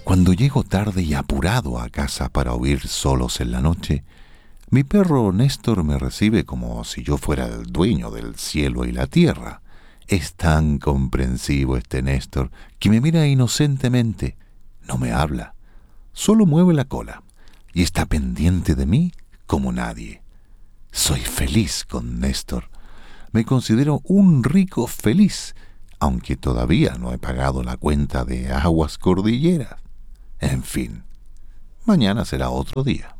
Cuando llego tarde y apurado a casa para huir solos en la noche, mi perro Néstor me recibe como si yo fuera el dueño del cielo y la tierra. Es tan comprensivo este Néstor que me mira inocentemente. No me habla, solo mueve la cola y está pendiente de mí como nadie. Soy feliz con Néstor. Me considero un rico feliz, aunque todavía no he pagado la cuenta de aguas cordilleras. En fin, mañana será otro día.